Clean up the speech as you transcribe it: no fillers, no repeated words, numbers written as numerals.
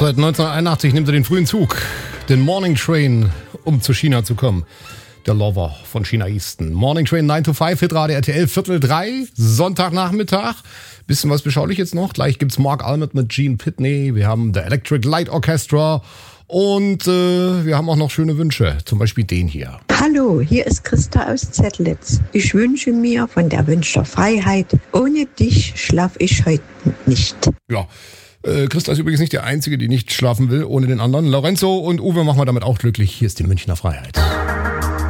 Seit 1981 nimmt er den frühen Zug, den Morning Train, um zu China zu kommen. Der Lover von China Easton. Morning Train 9 to 5, Hitradio RTL, 2:45, Sonntagnachmittag. Bisschen was beschaulich jetzt noch. Gleich gibt's Mark Almond mit Gene Pitney. Wir haben The Electric Light Orchestra. Und wir haben auch noch schöne Wünsche. Zum Beispiel den hier. Hallo, hier ist Christa aus Zettlitz. Ich wünsche mir von der Wunsch der Freiheit, ohne dich schlaf ich heute nicht. Ja. Christa ist übrigens nicht der Einzige, die nicht schlafen will ohne den anderen. Lorenzo und Uwe machen wir damit auch glücklich. Hier ist die Münchner Freiheit.